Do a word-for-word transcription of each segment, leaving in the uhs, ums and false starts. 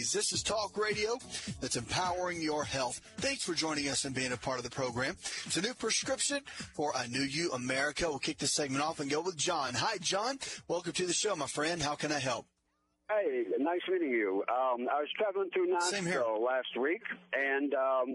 Tuesdays. This is Talk Radio that's empowering your health. Thanks for joining us and being a part of the program. It's a new prescription for a new you, America. We'll kick this segment off and go with John. Hi, John. Welcome to the show, my friend. How can I help? Hey, nice meeting you. Um, I was traveling through Knoxville last week, and um,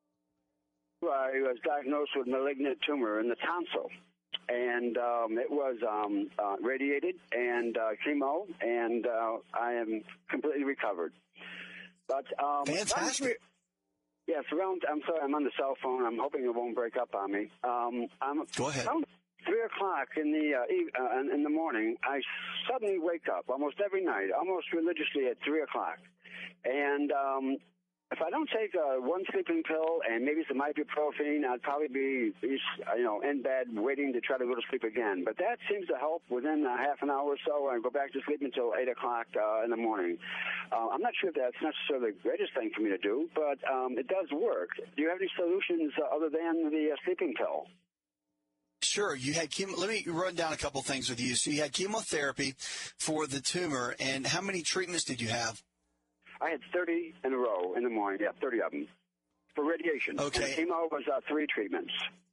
I was diagnosed with malignant tumor in the tonsil. And um, it was um, uh, radiated and uh, chemo, and uh, I am completely recovered. But um, fantastic. Yes, around. I'm sorry, I'm on the cell phone. I'm hoping it won't break up on me. Um, I'm, Go ahead. Around three o'clock in the uh, e- uh, in the morning, I suddenly wake up almost every night, almost religiously at three o'clock, and um, if I don't take uh, one sleeping pill and maybe some ibuprofen, I'd probably be, you know, in bed waiting to try to go to sleep again. But that seems to help within a half an hour or so. I go back to sleep until eight o'clock uh, in the morning. Uh, I'm not sure if that's necessarily the greatest thing for me to do, but um, it does work. Do you have any solutions uh, other than the uh, sleeping pill? Sure. You had chemo. Let me run down a couple things with you. So you had chemotherapy for the tumor, and how many treatments did you have? I had thirty in a row in the morning. Yeah, thirty of them for radiation. Okay. And chemo was uh, three treatments.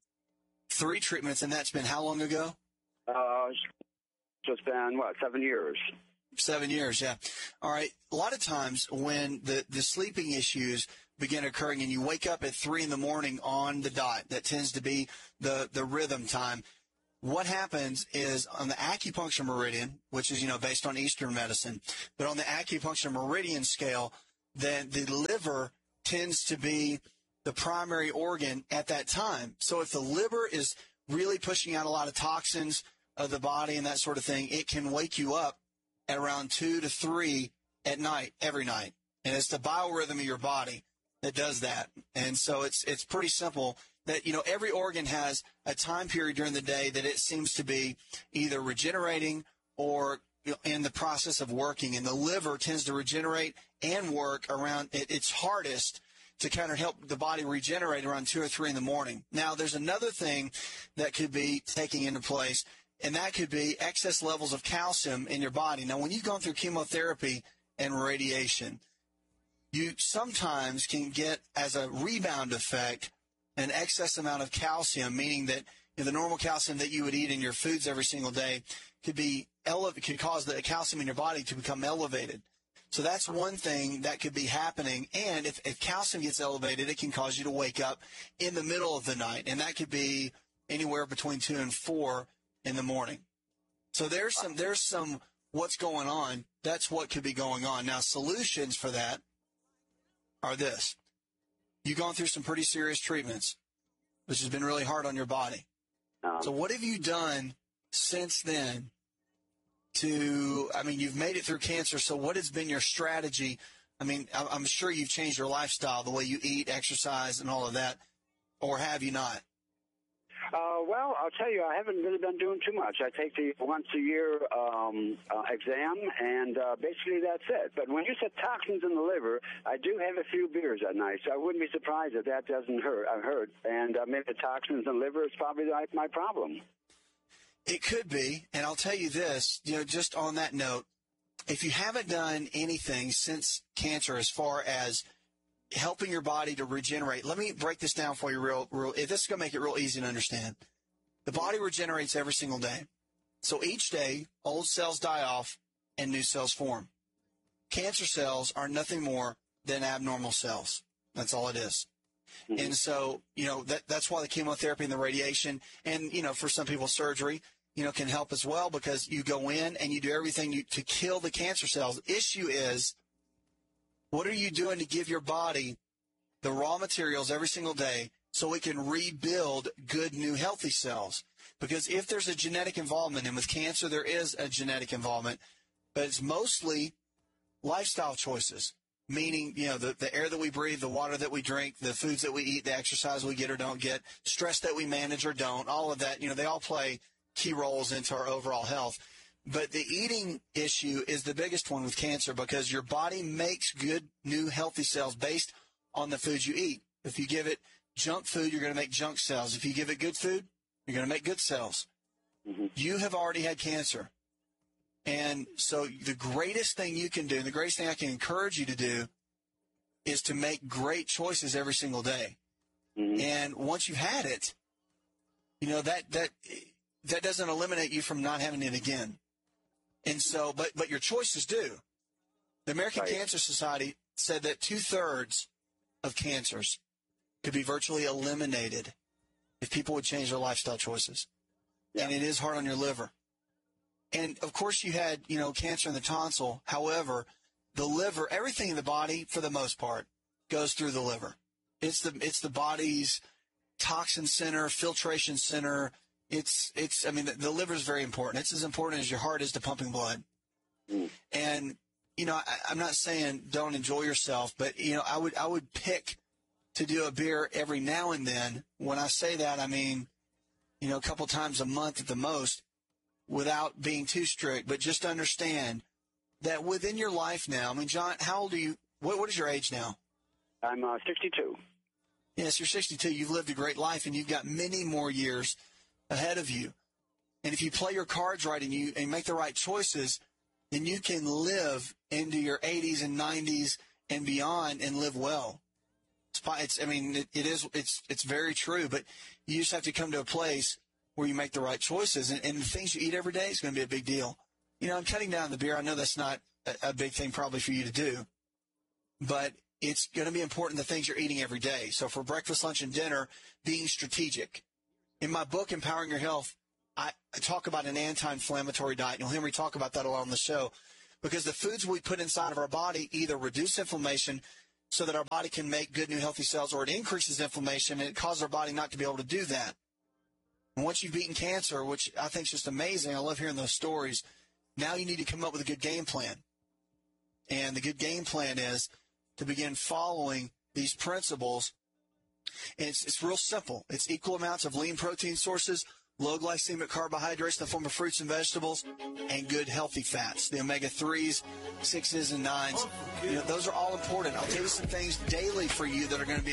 Three treatments, and that's been how long ago? Uh, so it's been, what, seven years? Seven years, yeah. All right. A lot of times when the, the sleeping issues begin occurring and you wake up at three in the morning on the dot, that tends to be the, the rhythm time. What happens is on the acupuncture meridian, which is, you know, based on Eastern medicine, but on the acupuncture meridian scale, then the liver tends to be the primary organ at that time. So if the liver is really pushing out a lot of toxins of the body and that sort of thing, it can wake you up at around two to three at night, every night. And it's the biorhythm of your body that does that. And so it's, it's pretty simple. That, you know, every organ has a time period during the day that it seems to be either regenerating or, you know, in the process of working. And the liver tends to regenerate and work around it, its hardest to kind of help the body regenerate around two or three in the morning. Now, there's another thing that could be taking into place, and that could be excess levels of calcium in your body. Now, when you've gone through chemotherapy and radiation, you sometimes can get, as a rebound effect, an excess amount of calcium, meaning that, you know, the normal calcium that you would eat in your foods every single day could be ele- could cause the calcium in your body to become elevated. So that's one thing that could be happening. And if, if calcium gets elevated, it can cause you to wake up in the middle of the night, and that could be anywhere between two and four in the morning. So there's some there's some what's going on. That's what could be going on. Now, solutions for that are this. You've gone through some pretty serious treatments, which has been really hard on your body. Um, so what have you done since then to, I mean, you've made it through cancer, so what has been your strategy? I mean, I'm sure you've changed your lifestyle, the way you eat, exercise, and all of that, or have you not? Uh, well, I'll tell you, I haven't really been doing too much. I take the once-a-year um, uh, exam, and uh, basically that's it. But when you said toxins in the liver, I do have a few beers at night, so I wouldn't be surprised if that doesn't hurt. I've heard. And uh, maybe the toxins in the liver is probably my, my problem. It could be, and I'll tell you this, you know, just on that note, if you haven't done anything since cancer as far as helping your body to regenerate. Let me break this down for you real, real. This is going to make it real easy to understand. The body regenerates every single day. So each day, old cells die off and new cells form. Cancer cells are nothing more than abnormal cells. That's all it is. Mm-hmm. And so, you know, that, that's why the chemotherapy and the radiation and, you know, for some people surgery, you know, can help as well, because you go in and you do everything you, to kill the cancer cells. The issue is, what are you doing to give your body the raw materials every single day so it can rebuild good, new, healthy cells? Because if there's a genetic involvement, and with cancer there is a genetic involvement, but it's mostly lifestyle choices, meaning, you know, the, the air that we breathe, the water that we drink, the foods that we eat, the exercise we get or don't get, stress that we manage or don't, all of that, you know, they all play key roles into our overall health. But the eating issue is the biggest one with cancer, because your body makes good, new, healthy cells based on the foods you eat. If you give it junk food, you're going to make junk cells. If you give it good food, you're going to make good cells. Mm-hmm. You have already had cancer. And so the greatest thing you can do, and the greatest thing I can encourage you to do, is to make great choices every single day. Mm-hmm. And once you've had it, you know, that, that, that doesn't eliminate you from not having it again. And so, but, but your choices do. The American right. Cancer Society said that two-thirds of cancers could be virtually eliminated if people would change their lifestyle choices. Yeah. And it is hard on your liver. And, of course, you had, you know, cancer in the tonsil. However, the liver, everything in the body, for the most part, goes through the liver. It's the it's the body's toxin center, filtration center. It's, it's I mean, the, the liver is very important. It's as important as your heart is to pumping blood. Mm. And, you know, I, I'm not saying don't enjoy yourself, but, you know, I would I would pick to do a beer every now and then. When I say that, I mean, you know, a couple times a month at the most, without being too strict. But just understand that within your life now, I mean, John, how old are you? What, what is your age now? I'm uh, sixty-two. Yes, you're sixty-two. You've lived a great life, and you've got many more years ahead of you. And if you play your cards right and you and make the right choices, then you can live into your eighties and nineties and beyond and live well. It's, it's I mean, it, it is. It's it's very true. But you just have to come to a place where you make the right choices, and, and the things you eat every day is going to be a big deal. You know, I'm cutting down the beer. I know that's not a, a big thing probably for you to do, but it's going to be important, the things you're eating every day. So for breakfast, lunch, and dinner, being strategic. In my book, Empowering Your Health, I, I talk about an anti-inflammatory diet. You'll hear me talk about that a lot on the show, because the foods we put inside of our body either reduce inflammation so that our body can make good, new, healthy cells, or it increases inflammation, and it causes our body not to be able to do that. And once you've beaten cancer, which I think is just amazing, I love hearing those stories, now you need to come up with a good game plan. And the good game plan is to begin following these principles. And it's, it's real simple. It's equal amounts of lean protein sources, low glycemic carbohydrates in the form of fruits and vegetables, and good healthy fats, the omega threes, sixes, and nines. You know, those are all important. I'll tell you some things daily for you that are going to be